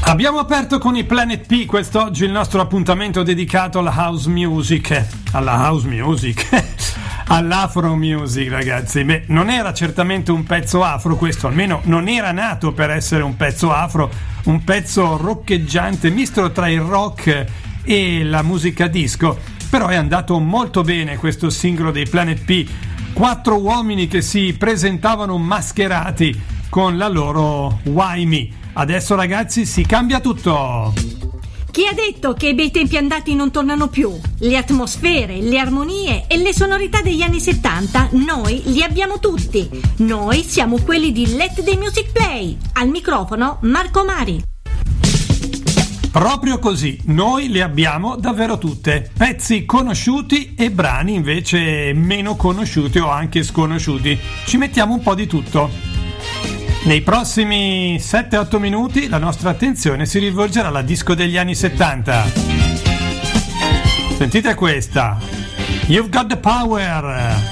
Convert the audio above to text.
Abbiamo aperto con i Planet P quest'oggi il nostro appuntamento dedicato alla house music, all'afro music, ragazzi. Beh, non era certamente un pezzo afro questo, almeno non era nato per essere un pezzo afro, un pezzo roccheggiante, misto tra il rock e la musica disco, però è andato molto bene questo singolo dei Planet P, 4 uomini che si presentavano mascherati con la loro Why Me. Adesso, ragazzi, si cambia tutto. Chi ha detto che i bei tempi andati non tornano più? Le atmosfere, le armonie e le sonorità degli anni 70 noi li abbiamo tutti. Noi siamo quelli di Let the Music Play. Al microfono Marco Mari. Proprio così, noi le abbiamo davvero tutte. Pezzi conosciuti e brani invece meno conosciuti o anche sconosciuti. Ci mettiamo un po' di tutto. Nei prossimi 7-8 minuti la nostra attenzione si rivolgerà alla disco degli anni 70. Sentite questa. You've Got the Power.